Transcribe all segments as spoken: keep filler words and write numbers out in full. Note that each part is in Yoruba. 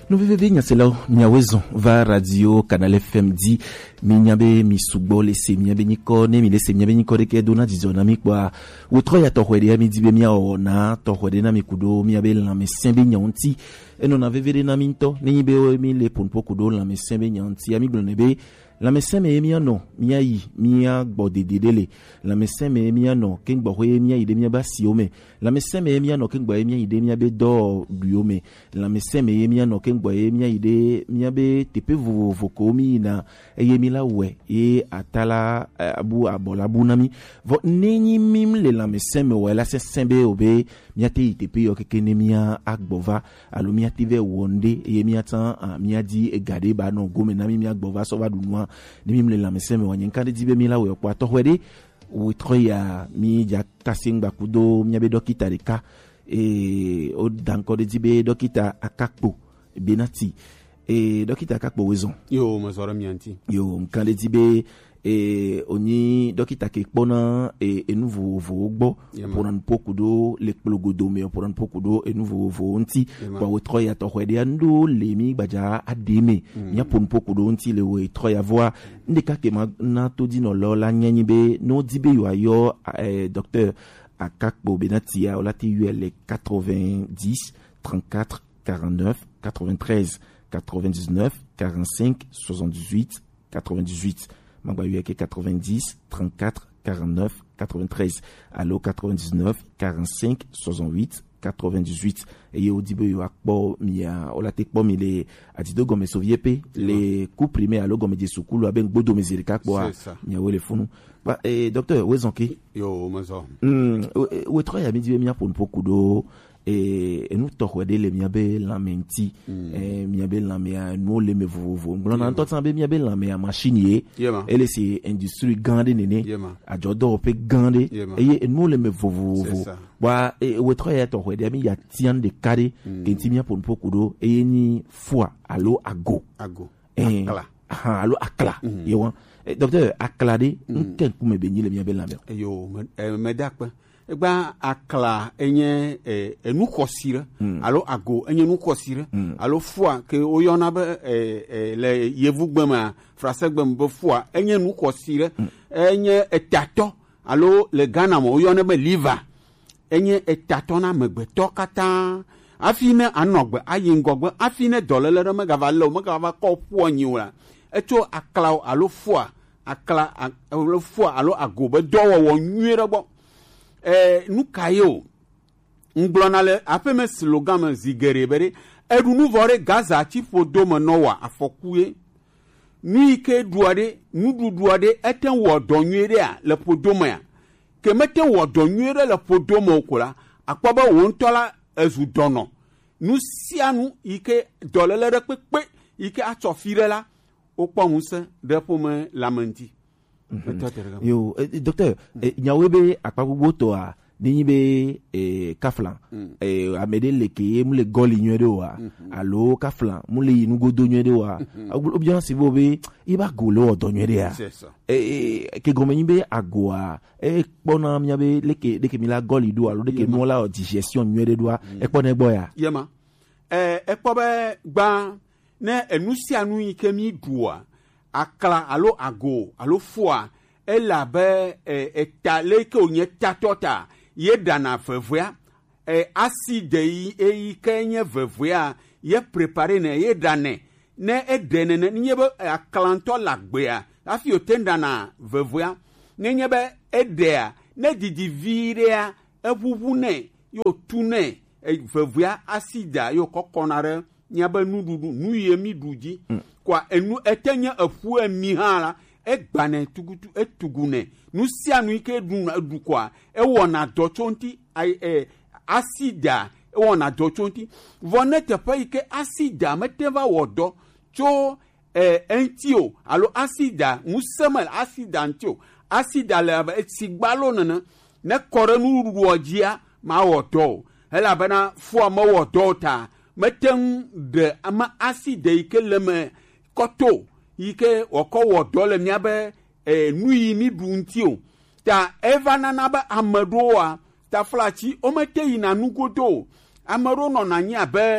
Nous vivons bien, c'est là, miawezo, va radio, canal F M di, minyabe, mi subo, lese, miyabe nikone, mi lese, miyabe nikore ke dona dizona mi kwa, utro ya tohwede, mi dibe miya ona, tohwede na mi kudo, miyabe la me sembe nyanti, et non ave vede na minto, ni be mi le ponpo kudo, la me sembe nyanti, ami glonebe, la me sembe miya no, miya yi, miya bode dedele, la me sembe miya no, ken bohwe miya ide miya ba siome, la me sembe miya no, ken bohwe miya ide miya be do biome, la me sembe miya no, ken boye miya ide miya be tepe vo vokomi na eye mi la we e atala abu abola bunami vo neni mim le la me seme we la se sembe obe miya te tepe yo keke ne miya agbova alo miya tive wonde eye miya tan miya di e gade ba no gome na mi miya agbova so va dunwa ni mim le la me seme wanyen kande dibe mi la we kwa to hwede we troya mi ja kasingba kudo miya be dokita de ka e o danko de dibe dokita akakpo benati e dokita akakpo wezon yo mazora mianti yo mkande dibe e oni dokita ke pona e e nouveau vo gbo pour un pokudo le plogodo me pour un pokudo e nouveau vo nti kwa we troya to hwede ando le mi baja ademe nya pour un pokudo nti le we troya voix ndeka ke na to di no lo la nyanyibe no dibe yo ayo e docteur akakpo benati ya olati U L quatre-vingt-dix trente-quatre quarante-neuf quatre-vingt-treize quatre-vingt-dix-neuf quarante-cinq soixante-dix-huit quatre-vingt-dix-huit Magba U L quatre-vingt-dix trente-quatre quarante-neuf quatre-vingt-treize allo quatre-vingt-dix-neuf quarante-cinq soixante-huit quatre-vingt-dix-huit et yo dibe yo akpo mi a olate kpo mi le adido gome soviepe les coups primés allo gome de sukulu aben gbodo mezirika kpo mi a wele funu ba eh docteur wezonki yo mazo mm we tro ya mi dibe mi a pour pokudo et nous tohwede le miabe la menti eh miabe la mea no le me vovo ngona ntotan be miabe la mea machine ele c'est industrie gande nene a jodo pe gande et no le me vovo wa e we troya tohwede mi ya tian de kare kenti mia pour pokudo e ni foi allo ago ago eh ah allo akla yo docteur aklade nken kume benyi le miabe la mea yo me dakpa egba akla enye enu kosire alo ago enye nu kosire alo foi que oyona be le yevugbema français gbem be foi enye nu kosire enye etato alo le Ghana mo oyona be liver enye etato na megbeto kata afine anogbe ayingogbe afine dolele me gava lo me gava ko puonyiwa eto akla alo foi akla alo foi alo ago be dowo wo nwere bo eh nous kayo nglonale apeme slogan me zigerebere edu nu vore gaza ti fodo me nowa afokuye nu ike duade nu duduade eten wo donwere a le podoma ya ke mete wo donwere le podoma okola akpoba wo ntola ezu dono nu sianu ike dolele re pepe ike atofire la opomuse de pome lamenti. Mm-hmm. Yo eh, docteur eh, nyawebe akpabubo to a nibe eh, kaflan mm. eh, amede leke mule goli nywede wa mm-hmm. alo kaflan mule inugo do nywede wa mm-hmm. obian sibobe iba golo do nywede ya eh, ke gomenyibe agoa e pona miabe leke leke mila goli do alo leke mola o digestion nywede do mm. e pona egbo ya yema eh e pobe gba ne enusia nu ikemi duwa akla alo ago alo foi ela be etale ke onye tatota ye dana vevua e acide yi e kenye vevua ye préparer ne ye dane ne edene ne nyebe aklanto lagbea afi otenda na vevua ne nyebe edea ne didi virea evuvu ne yo tune e vevua acide yo kokonare nyebe nududu nuye miduji mm. kwa enu etenya afu ami hala egbane tugutu etugune nu sia nu ike du du kwa e wona dochonti ai e asida e wona dochonti vonete pa ike asida meteva wodo cho e entio alo asida musemal asida antio asida le sigbalo nana ne kore nu ruojia ma wodo ela bana fu ma wodo ta meten de ama asida ike leme koto ike woko wodo le miabe e nuyi mi duntio ta evana na ba amadoa ta flachi o mete ina nugodo amaro no na nya be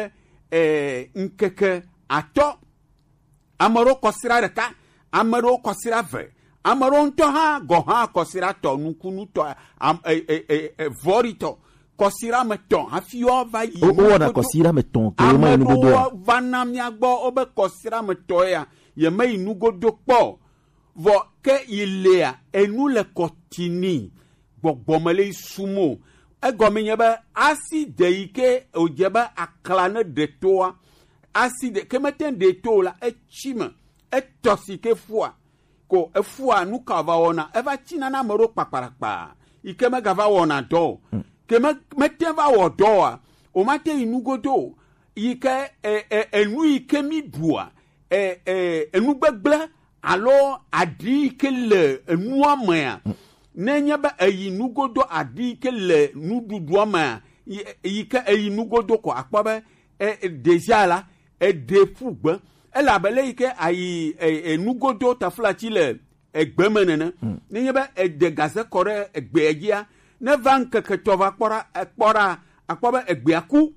eh, nkeke atɔ amaro kɔsira ɖeka amaro kɔsira ve amaro ŋutɔ hã gɔ hã kɔsira tɔ nukunu tɔ am e e e vɔri tɔ kɔsira me tɔ hafi wɔva yi o wɔna kɔsira me tɔ ke ma nugodo amewo va na mia gbɔ wobe kɔsira me tɔ ya yeme yi nugodo kpɔ vɔ ke yi lea enu le kɔtini gbɔgbɔme le sumo egɔme nye be asi de yi ke wòdze be akla ne de toa asi de ke mete de to la etsi me etɔ si ke fua ko efua nu ka va wɔna eva tsina na ame ɖewo kpakparakpa yi ke megava wɔna dɔ o ke me mete va wɔ dɔ wa o mate yi nugodo yi ke e e enu yi ke mi ɖua e e enu gbegble alo adi yi ke le enua mea nenye be eyi nugodo adi ke le nuɖuɖua mea yi ke eyi nugodo ko akpɔ be e déjà la ede ƒu gbe elabele yi ke ayi nugodo taflatsi le egbe me nene nenye be ede gaze kɔ ɖe egbea dzia ne va ŋkeke tɔ va kpɔ ɖa ekpɔ ɖa akpɔ be egbea ku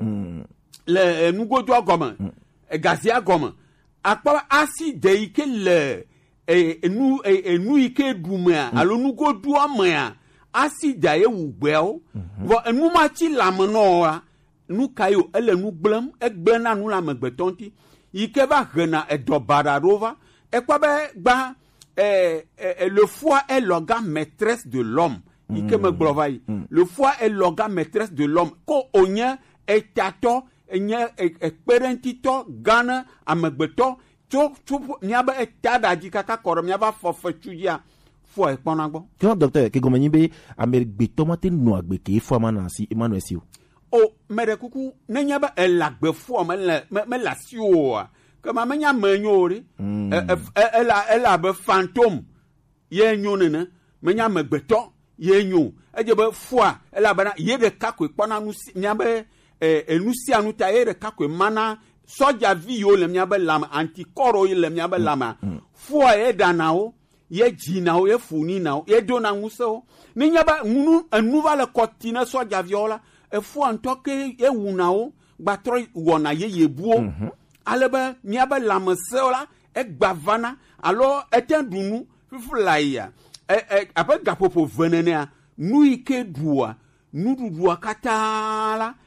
le nugodoa gɔme egazea gɔme akpɔ be asi de yi ke le enu enu yi ke ɖu mea alo nugodoa mea asi da ye wu gbeawo vɔ enu ma tsi lame nɔa nu ka yo ele nu gblem egble na nu le amegbetɔ ŋuti yi ke va hena edɔ baɖa ɖo va ekpɔ be gba eh, eh, le foi est l'organe maîtresse de l'homme yi ke me gblɔ va yi le foi est l'organe maîtresse de l'homme ko onye etatɔ enye ekpeɖeŋutitɔ gã ne amegbetɔ tso tso miabe eta ɖa dzi kaka kɔ ɖe miava fɔfetsu dzia foi ekpɔna gbɔ. Tiɲɛ docteur ke gɔmɛ nyi be amegbetɔ ma te nɔ agbe ke foi ma na asi ema nɔ esi o. o mɛɖe kuku ne nye be elagbe foi me le me le asi o kema me nya me nyo ɖe ela ela be fantôme ye nyo nene me nya amegbetɔ ye nyo edze be foi elabena ye ɖeka koe kpɔna nu si miabe enu sia nu ta ye ɖeka koe mana sɔdzavi yiwo le miabe lame antikɔrwo yi le miabe lame foi ye ɖana wo ye dzina wo ye funina wo ye dona ŋusẽ wo ne nye be nu enu va le kɔti ne sɔdzaviawo la efua ŋutɔ ke ye wuna wo gbatrɔ wɔna yeye buwo ale be miabe lãmesẽwo la egba vana alo ete ɖu nu fifi la yia abe gaƒoƒo ve nenea nu yi ke ɖua nuɖuɖua katã la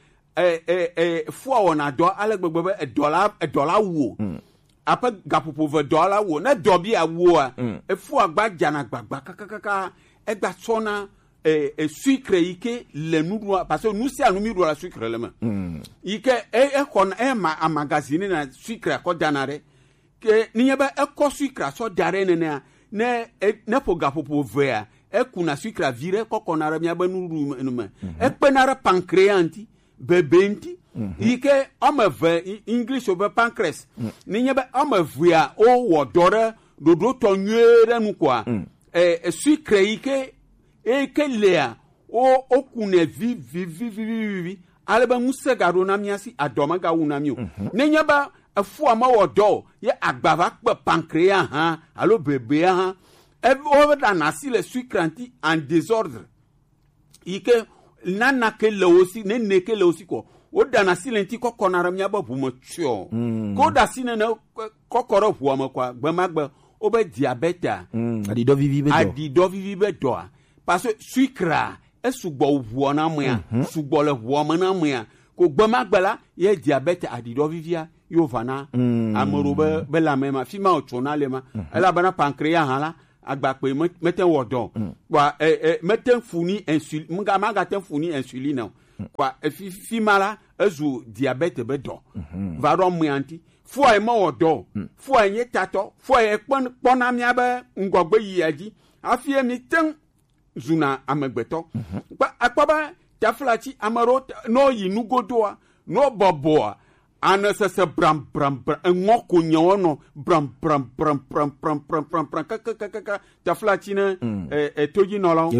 fua wɔna dɔ ale gbegbe be edɔ la edɔ la wo aƒe gaƒoƒo ve dɔ la wo ne dɔ bi awoa efua gba dzana gbagba kakakaka egba tsɔna sucre yi ke le nuɖua parce que nu sia nu mi ɖua la sucre le me yi ke exɔna ema amagazine na sucre kɔ dana ɖe ke nye be ekɔ sucre sɔ da ɖe nenea ne ne ƒo gaƒoƒo vea ekuna sucre vi ɖe kɔkɔna ɖe miabe nuɖuɖu me ekpena ɖe pancréas ŋuti bebe ŋuti yi ke ɔme eve english wo be pancreas ne nye be ɔme evea wowɔ dɔ ɖe ɖoɖo tɔ nyuie ɖe nu koa sucre yi ke eke lea o okune vi vi vi vi vi vi ale be ŋusẽ gaɖo na mia si adɔme gawu na mi o ne nye be efua me wɔ dɔ ye agba va kpe pancréas hã alo bebea hã wo ɖana asi le sucre ŋuti en désordre yi ke nana ke le wo si ne ne ke le wo si kɔ wo ɖana asi le ŋuti kɔkɔna ɖe miabe ʋu me tsyɔ ko ɖa asi nene kɔkɔ ɖe ʋua me kɔa gbemagbe wo be diabète adidɔ vivi be dɔ adidɔ vivi be dɔa parce que sucre esugbɔ ʋua na mea sugbɔ le ʋua me na mea ko gbemagbe la ye diabète adidɔ vivia yo va na ame ɖewo be be lãme ma fi ma wotsona le ma elabena pancréas hã la agbakpe mete wɔ dɔ kpa mete funi insuline mga magate funi insuline o kpa fi fi ma la ezu diabète be dɔ va ɖɔ mea ŋuti foi me wɔ dɔ foi nye tatɔ foi kpɔna miabe ŋgɔgbe yia dzi hafi mi te zuna amegbetɔ akpɔ be taflatsi ame ɖewo no yi nugodoa no bɔbɔa anesese bram bram bram eŋɔ ko nyewo nɔ bram bram bram bram bram bram bram bram kakakaka taflatsi ne todzinɔlawo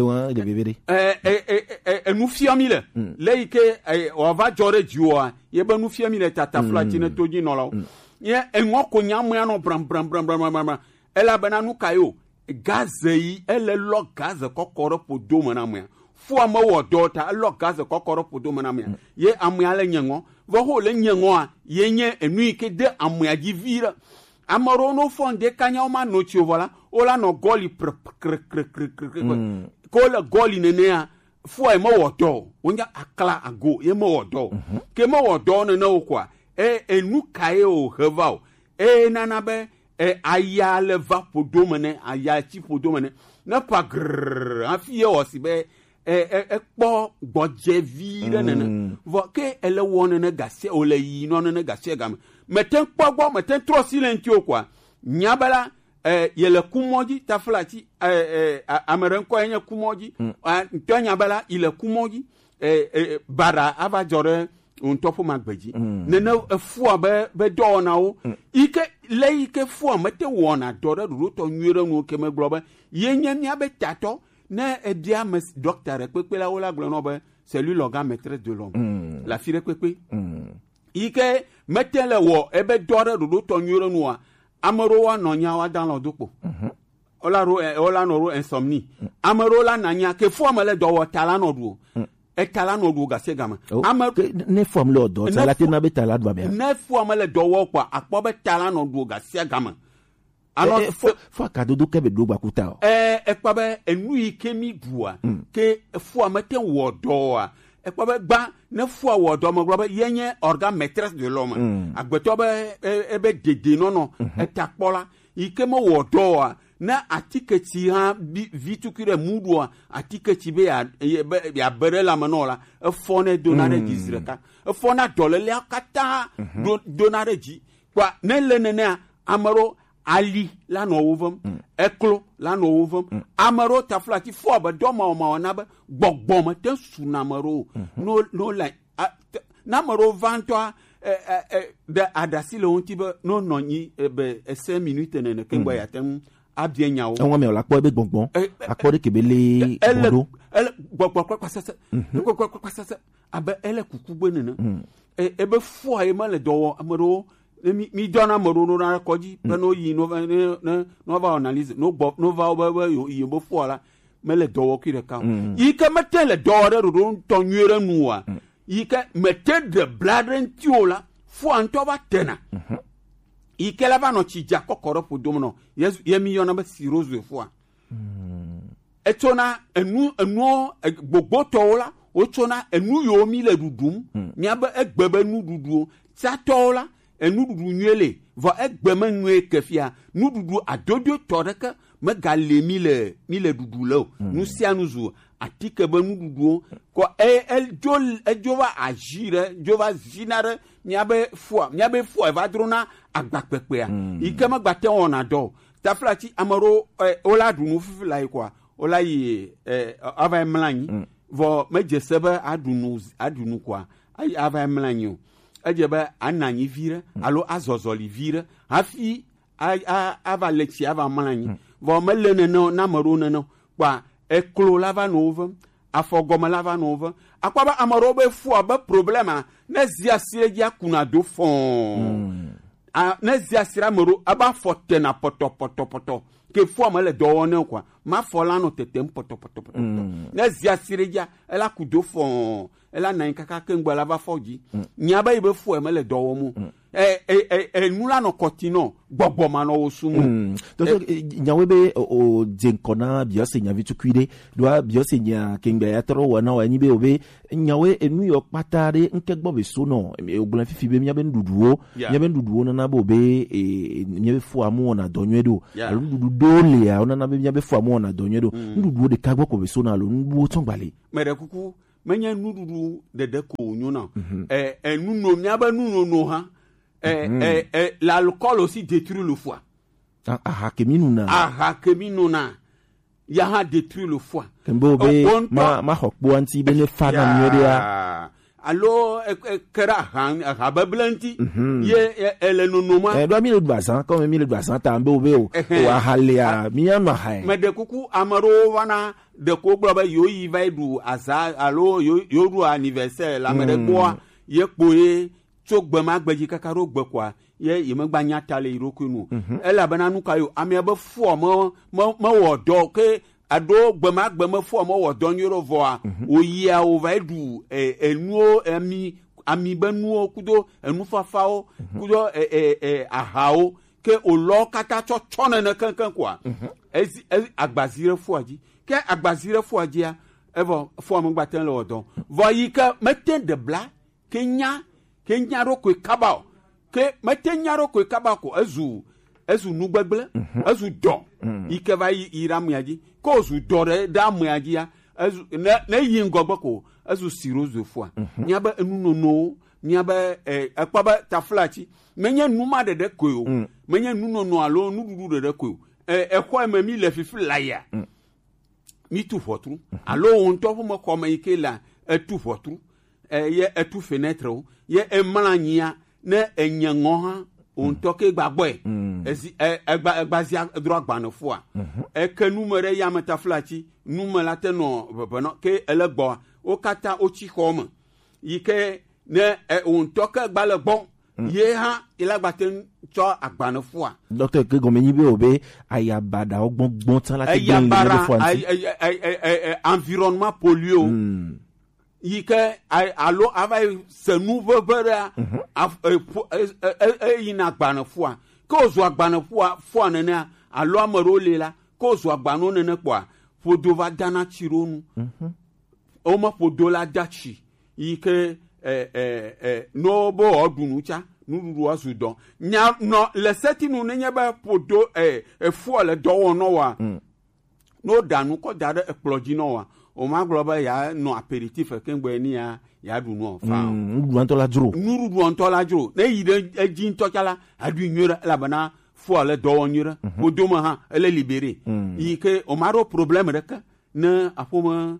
enu fia mi le le yi ke wòava dzɔ ɖe dziwoa ye be nu fia mi le ta taflatsi ne todzinɔlawo ye eŋɔ ko nyamea nɔ bram bram bram bram bram elabena nu ka yo gaze yi ele lɔ gaze kɔkɔ ɖe ƒodome na mea fua me wɔ dɔ ta elɔ gaz kɔkɔrɔ ƒodo me na mea ye amea le nye ŋɔ vɔ ho le nye ŋɔa ye nye enu yi ke de amea dzi vi ɖe ame ɖewo no fɔ ŋdɛ kanya wo ma no tsi o vɔ la wo la nɔ gɔli pre kre kre kre kre kre ko le gɔli nenea fua ye me wɔ dɔ wo nya akla ago ye me wɔ dɔ ke me wɔ dɔ nene wo koa e enu ka ye o he va o e nana be e aya le va ƒodo me ne aya tsi ƒodo me ne ne pa grrr hafi ye wɔ si be ekpɔ gbɔdze vi ɖe nene vɔ ke ele wɔ nene gasia o le yi nɔ nene gasia game mete kpɔ gbɔ mete trɔ si le ŋuti o koa nya be la ye le kumɔ dzi tafla ti ame ɖe ŋkɔ ye nye kumɔ dzi ŋutɔ nya be la yi le kumɔ dzi bara ava dzɔ ɖe ŋutɔ ƒe magbe dzi nene efua be be dɔwɔnawo yi ke le yi ke fua mete wɔna dɔ ɖe ɖoɖo tɔ nyuie ɖe nuwo ke me gblɔ be ye nye míabe tatɔ ne ebia me docteur re kpekpe la wo la gblɔ no be c'est lui l'organe maîtresse de l'homme mm. la fi re kpekpe mm. ike mete le wo ebe dɔ re dodo tɔ nyuie nua amero wa nɔnya wa dan lo dokpo mhm ola ro ola no ro insomnie amero la nanya ke fo amele dɔ wo tala no do e tala no do ga se gama am ne fo amele dɔ tala te na be tala do ba ne fo amele dɔ wo kwa akpɔ be tala no do ga se gama alors fo ka dodo ke be do gba kuta eh e pa be enu yi ke mi bua ke fo amete wo do a e pa be gba ne fo wo do mo gba be yenye organe maîtresse de l'homme agbeto be e be dede no no e takpola yi ke mo wo do a na atike ti ha vitukire mudu a atike ti be ya ya bere la manola e fo ne donare dizreka e fo na dole le akata donare ji kwa ne le nene amaro ali la no wovem mm. eklo la no wovem mm. amaro tafla ti fo ba do ma ma na ba gbogbom te suna maro mm -hmm. no no la na maro vanto eh, eh, eh, de adasi le onti be no no ni eh, be eh, cinq minutes ne ne ke gba ya tem abien nyawo won me la po be gbogbon akpo de kebele bodo ele gbogbo kwa sese gbogbo kwa sese abe ele kuku gbe ne e e be fo aye ma le do amaro mi mi dona moro na koji pe no yi no no no va analyse no bo no va ba yi bo fo la me le dowo ki de ka yi ke mete le do re ro to nyere nu a yi ke mete de bladren tiola fo anto ba tena yi ke la va no chi ja kokoro po dom no yesu ye mi yo na ba sirozo fo a e tona enu enu gbogbo to la o tona enu yo mi le dudum mi aba egbebe nu dudu sa to la enududu nyele vo egbeme nwe kefia nududu adodo toreka me gale mi le mi le dudu lo nu sia nuzu atike be nududu ko e el jol e jova agire jova zinare miabe fo miabe fo e va drona agbapekpe a ikema gbate ona do taflati amaro ola dunu fifila ikwa ola yi eh ava mlanyi vo meje sebe adunu adunu kwa ai ava mlanyi ejebe ananyi vire alo azozoli vire hafi a ava lexi ava mlanyi vo melene no na maro no kwa eklo lava nova afogoma lava nova akwaba amaro be fu aba problema na zia siegia kuna do fon a na zia sira maro aba fote na poto poto poto ke fu amale do wona kwa ma fola no tete poto poto poto na zia siegia ela kudo fon ela nan kaka kengba lava foji nyaba ibe fu emele dowo mu eh eh eh nula no kotino gbogbo ma no osumu donc nyawe be o jenkona biose nya vitukwide doa biose nya kengba ya tro wana wa nyibe obe nyawe enu yo patare nkegbo be so no ogbolan fifi be nyabe nduduo nyabe nduduo na na bo be nyabe fu amu na donyedo ndudu dole ya ona na be nyabe fu amu na donyedo nduduo de kagbo ko be so na lo nduduo tongbale mere kuku menya nududu dede ko nyona eh eh nuno miaba nuno no ha eh eh eh l'alcool aussi détruit le foie ah ah keminuna ah keminuna ya ha détruit le foie kembo be ma ma hokbo anti be ne fana mioria allo kera han habablanti ye ele nono ma eh do mi le basan comme mi le basan tambe obe o wa halia mi ya ma hai me de kuku amaro wana de ko gbo ba yo yi vai du asa allo yo yo du anniversaire la me de boa ye poe tsogbe ma gbeji kakaro gbe kwa ye ye me gba nya tale irokunu ela bana nu kayo ami abe fu mo mo wo do ke ado gbema gbema fo mo wo don yoro voa oyia o va edu enuo ami ami benuo kudo enu fafao kudo e e e ahao ke olo kata cho chona na kankan kwa ezi agbazire fo aji ke agbazire fo aji a evo fo mo gbaten lo don voyi ke meten de bla kenya kenya ro ko kabao ke meten nya ro ko kabao ko ezu ezu nugbegble ezu do ike va iram yaji ko zu do re da mu yaji ya ezu na yi ngogbo ko ezu sirozo fo a nya ba enu no nya ba eh akpa taflachi menye numa de de ko o menye nu no alo nu dudu de de ko eh ekwa ma mi le fifi laya mi tu fotru alo on to mo ko ma ike la etu fotru eh ye etu fenêtre o ye emalanyia na enyango ha on toke gbagbo e ezi egba egbazia drogba no fo a e ke numere ya metaflachi numela te no bono ke elegbo o kata o chi home yike ne on toke gbale gbon ye ha ilagbaten cho agba no fo a docteur ke gomenyi be obe ayabada ogbongbon tan la te gbon le fo anti environnement pollué yike alo avai se nouveau bera e ina gbana fo ko zo agbana fo fo nene alo amaro lela ko zo agbana nene kwa fodo va dana chironu o ma fodo la dachi yike eh eh eh no bo odunu cha nuru asu don nya no le setinu nenye ba fodo eh fo le do no wa no danu ko dare exploji no wa o ma global ya no apéritif kengbe ni ya ya du no fa nuru antola juro nuru du antola juro ne yide ejin tokala adu nyura la bana fo le do nyura o do ma ha ele libéré yike o maro problème rek na afoma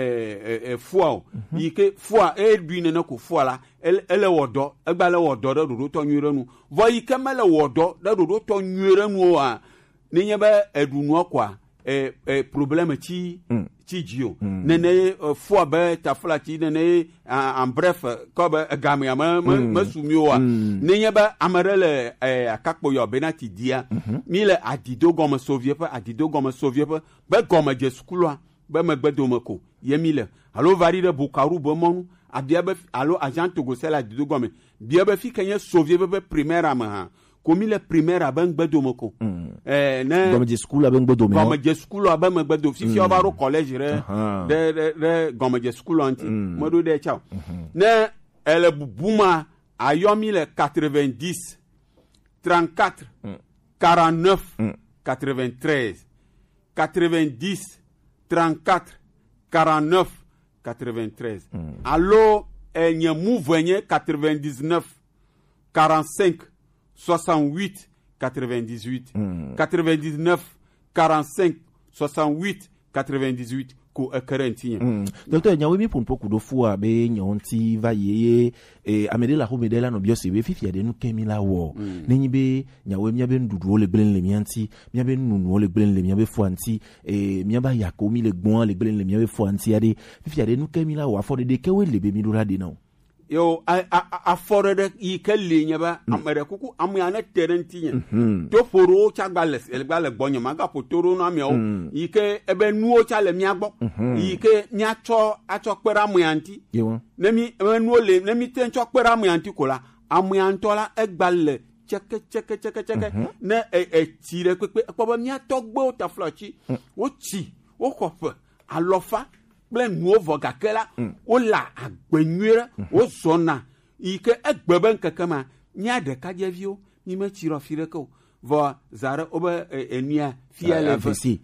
eh eh fo yike fo e du ne na ko fo la ele wodo egba le wodo do do to nyura nu vo yike mele wodo do do to nyura nu a ne nyeba edu nu kwa eh eh problème ti ti jio nene fo ba taflati nene en bref ko ba gamia ma ma sumioa nenye ba amarele eh akakpo yo benati dia mile adido goma soviet pa adido goma soviet pa ba goma je skulo ba magbedo mako yemile alo vari de bukaru bo monu abia ba alo agent togo sela adido goma bia ba fi kanye soviet ba primaire ama comme le primaire abang bedomoko eh na comme je school abang bedomoko comme je school abang bedo fi fi obaro collège re de de comme je school anti modo de ciao na elle buma ayomi le quatre-vingt-dix trente-quatre quarante-neuf quatre-vingt-treize quatre-vingt-dix trente-quatre quarante-neuf quatre-vingt-treize allo enye mouvenye quatre-vingt-dix-neuf quarante-cinq soixante-huit quatre-vingt-dix-huit quatre-vingt-dix-neuf quarante-cinq soixante-huit quatre-vingt-dix-huit ko quarante docteur nyawe mi pour beaucoup de fois be nyonti va yeye e amede la home de la no biose be fifi de nu kemi la wo nenyi be nyawe mi be ndudu le gbelen le mianti mi be nunu le gbelen le mi be fo anti e mi ba yakomi le gbon le gbelen le mi be fo anti ade fifi de nu kemi la wo afode de kewe le be mi do la de no yo a a fore de ikelle nyaba amere kuku amyana terentinya to foro cha gbales el gbale gbonyo maga potoro no amio ike ebe nuo cha le miagbo ike nyacho acho pera amyanti nemi nuo le nemi tencho pera amyanti kola amyantola egbale cheke cheke cheke cheke ne e tire pepe pobo nya togbo ta flochi o chi o kofe alofa ble nuovo gakela o la agbenyure o zona ike egbeben kakama nya de kajevio ni me chiro fireko vo zare obe enia fia le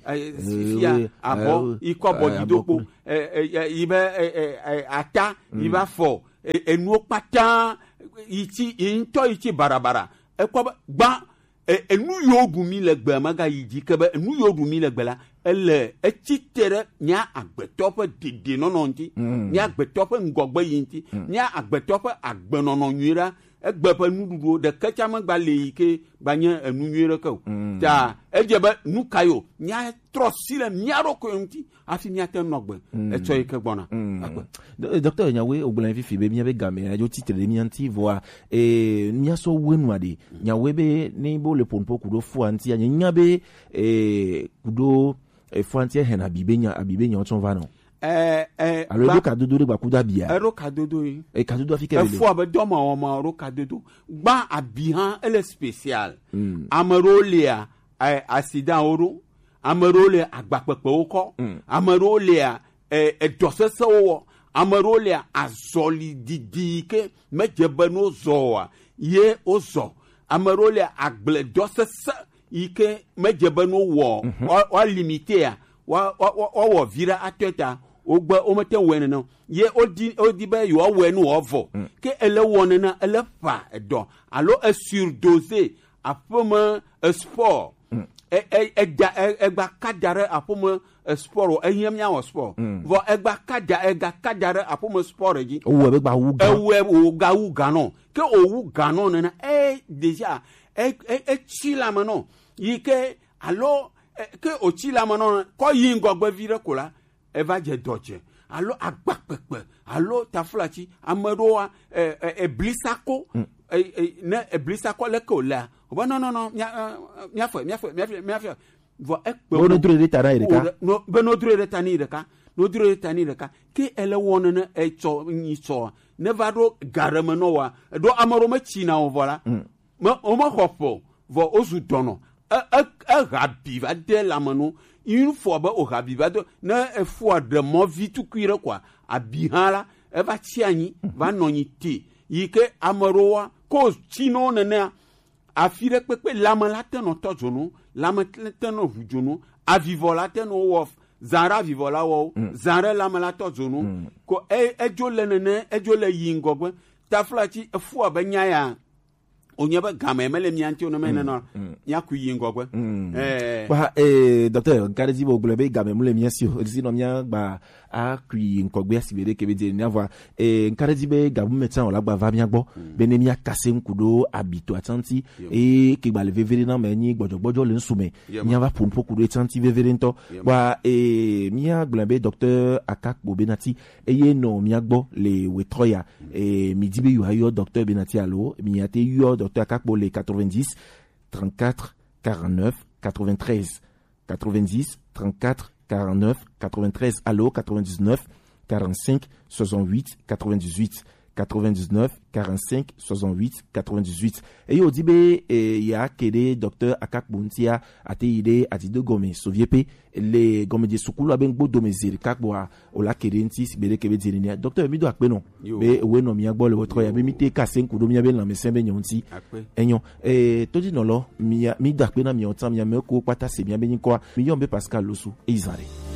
fia abo iko bodidopo ibe ata iba fo enu pata ichi into ichi barabara ekwa gba enu yogu mi le gbe maga yiji kebe enu yogu mi le gbe la ele echitere nya agbetope dede nononti nya agbetope ngogbe yinti nya agbetope agbenono nyira egbepe nududu de kechama gba le yike gbanye enu nyira ko ta ejebe nukayo nya trosile nya roko yinti afi nya te nogbe echo yike gbona docteur nyawe ogbolan fifi be nya be game ajo titre mi anti voa e nya so wenu ade nyawe be ni bo le ponpo kudo fu anti nya be e kudo e frontière hen abibenya abibenya on va non eh eh alors le kadodo de bakuda bia ero kadodo yi e kadodo afike e bele fo abedo ma o ma ro kadodo gba abihan ele spécial mm. amarolia eh accident oro amarolia agbapepe oko mm. amarolia eh edosese wo amarolia azoli didike mejebano zoa ye ozo amarolia agble dosese ike mejebano wo mm -hmm. wa, wa limité a wa wa wa vira ateta ogba o mete wene no ye odi odi ba yo wenu ovo mm. ke ele wona na ele fa edo alo e surdosé apoma sport mm. e e e egba kadare apoma sport e yem ya wo sport mm. vo egba kada ega kadare apoma sport ji o we gba wu ga e we o ga wu ga no ke o wu ga no na e déjà e e chila mano yike alo ke o chila mano ko yin gogbe vire kola e va je doje alo agbapepe alo taflachi amaroa e e blisako e ne e blisako le kola o no no no mia fo mia fo mia fo vo e pe no dure de tara ireka no be no dure de tani ireka no dure de tani ireka ke ele wona na e cho ni cho ne va do garama no wa do amaro ma china o vola ma o ma hopo vo ozu dono e e rabi va de la mano une fois ba o rabi va de na e fois de mo vitu kuire quoi abihara e va chiani va nonyiti yike amaroa ko chino nene afire pepe lama lateno tojunu lama lateno hujunu avivola teno wof zara vivola wo zara lama latojunu mm. ko e ejo lenene ejo le yingogwe taflachi e fois ba nyaya onyeba game mele mianti ono mena no nyaku yingogwe eh ba eh docteur nkadezi bo globe game mele miasio disi no mia ba a kui nkogbe asibere ke be de ni avoir eh nkadezi be gabu metan o lagba va miagbo be ne mia kase nkudo abito atanti e ke gba le vevere na meni gbojogbojo le nsume mia va pompo kudo atanti vevere nto ba eh mia globe docteur Akakpo Benati eye no miagbo le wetroya eh midibe yo ayo docteur Benati allo mia te yo docteur Akakpo le quatre-vingt-dix trente-quatre quarante-neuf quatre-vingt-treize quatre-vingt-dix trente-quatre quarante-neuf quatre-vingt-treize allo quatre-vingt-dix-neuf quarante-cinq soixante-huit quatre-vingt-dix-huit quatre-vingt-dix-neuf quarante-cinq soixante-huit quatre-vingt-dix-huit et yo dibe e ya kede docteur Akakpo ntia ate ide ati de gome soviepe le gome de sukulu aben gbo do meziri kakbo o la kede nti sibere kebe direnia docteur mi do akpe no be we no mi agbo le wotro ya be mi te kase nkudo mi aben la mesembe nyonti enyo e todi no lo mi mi do akpe na mi ontam mi ameko pata se mi aben ko mi yombe Pascal Losu e Izare.